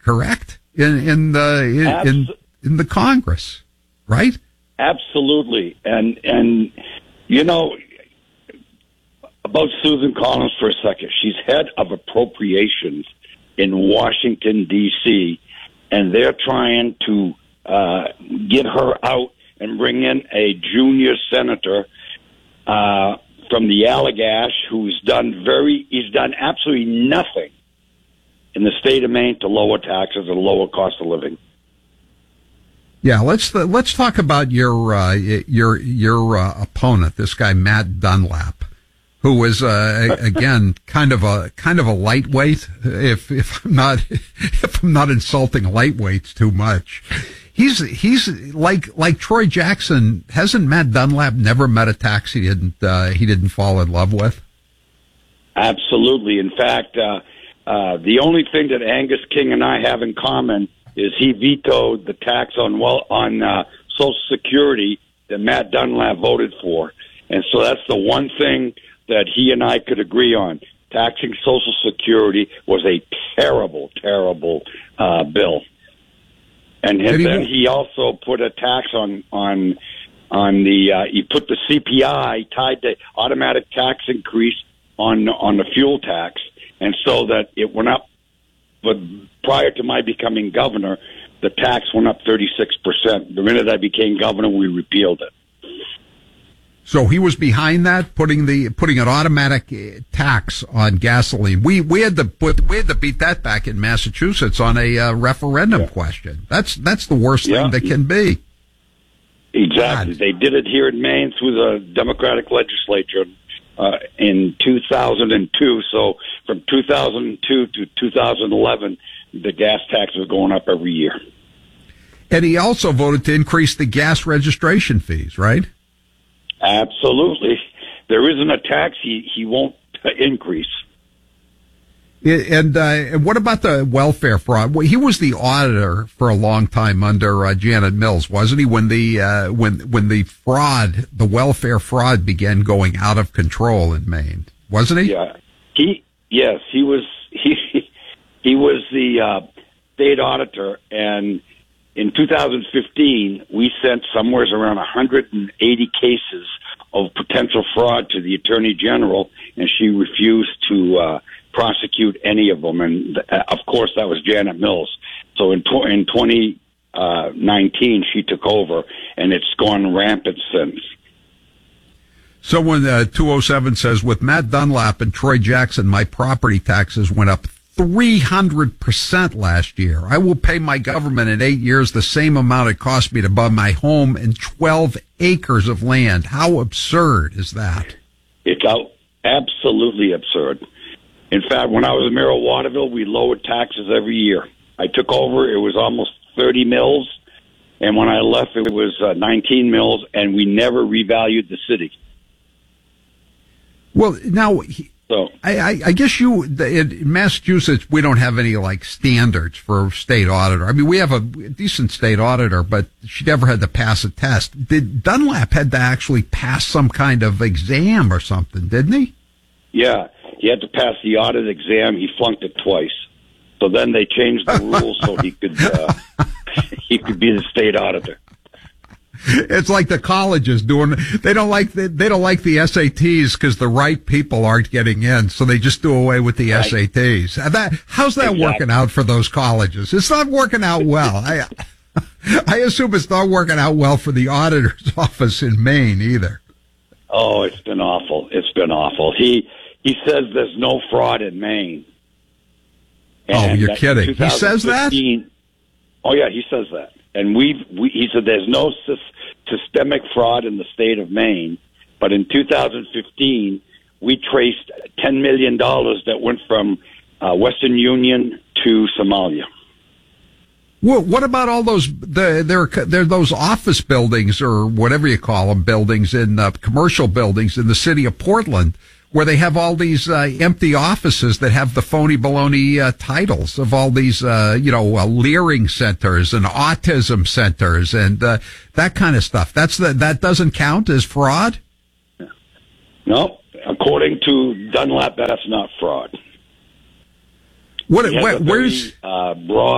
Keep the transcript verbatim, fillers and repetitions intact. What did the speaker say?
correct? In in the in, Abs- in in the Congress, right? Absolutely. And, and, you know, about Susan Collins for a second. She's head of appropriations in Washington, D C, and they're trying to uh, get her out and bring in a junior senator uh, from the Allagash who's done very, he's done absolutely nothing in the state of Maine to lower taxes and lower cost of living. Yeah, let's uh, let's talk about your uh, your your uh, opponent, this guy Matt Dunlap, who was uh, again kind of a kind of a lightweight. If if I'm not if I'm not insulting lightweights too much, he's he's like like Troy Jackson. Hasn't Matt Dunlap never met a tax he didn't uh, he didn't fall in love with? Absolutely. In fact, uh, uh, the only thing that Angus King and I have in common is he vetoed the tax on well on uh, Social Security that Matt Dunlap voted for, and so that's the one thing that he and I could agree on. Taxing Social Security was a terrible, terrible uh, bill, and Did he then wa- he also put a tax on on on the uh, he put the C P I tied the automatic tax increase on on the fuel tax, and so that it went up. But prior to my becoming governor, the tax went up thirty-six percent. The minute I became governor, we repealed it. So he was behind that, putting the putting an automatic uh, tax on gasoline. We we had to put we had to beat that back in Massachusetts on a uh, referendum Yeah. question. That's that's the worst Yeah. thing that can be. Exactly. God. They did it here in Maine through the Democratic legislature uh, in two thousand two. So from two thousand two to two thousand eleven, the gas tax was going up every year. And he also voted to increase the gas registration fees, right? Absolutely. There isn't a tax he, he won't increase. And, uh, and what about the welfare fraud? Well, he was the auditor for a long time under uh, Janet Mills, wasn't he? When the uh, when when the fraud, the welfare fraud, began going out of control in Maine, wasn't he? Yeah, he yes, he was he he was the uh, state auditor, and in two thousand fifteen we sent somewhere around one hundred eighty cases of potential fraud to the Attorney General, and she refused to uh, prosecute any of them. And uh, of course, that was Janet Mills. So in tw- in twenty nineteen, she took over, and it's gone rampant since. Someone, uh, two oh seven says, with Matt Dunlap and Troy Jackson, my property taxes went up three hundred percent last year. I will pay my government in eight years the same amount it cost me to buy my home and twelve acres of land. How absurd is that? It's out, absolutely absurd. In fact, when I was mayor of Waterville, we lowered taxes every year. I took over, it was almost thirty mills, and when I left, it was uh, nineteen mills, and we never revalued the city. Well, now, he, So I, I, I guess you, in Massachusetts, we don't have any, like, standards for state auditor. I mean, we have a decent state auditor, but she never had to pass a test. Did Dunlap had to actually pass some kind of exam or something, didn't he? yeah, he had to pass the audit exam. He flunked it twice. So then they changed the rules so he could uh, he could be the state auditor. It's like the colleges doing, they don't like the, they don't like the S A Ts because the right people aren't getting in, so they just do away with the right. S A Ts. That, how's that exactly. working out for those colleges? It's not working out well. I, I assume it's not working out well for the auditor's office in Maine either. Oh, it's been awful. It's been awful. He, he says there's no fraud in Maine. And oh, you're kidding. He says that? Oh, yeah, he says that. And we've, we, he said there's no sy- systemic fraud in the state of Maine. But in two thousand fifteen, we traced ten million dollars that went from uh, Western Union to Somalia. Well, what about all those, the, there, there are those office buildings or whatever you call them, buildings in, uh, commercial buildings in the city of Portland, where they have all these uh, empty offices that have the phony baloney uh, titles of all these, uh, you know, uh, Leering centers and autism centers and uh, that kind of stuff. That's the, that doesn't count as fraud? No, according to Dunlap, that's not fraud. What? Where, very, where's uh, broad?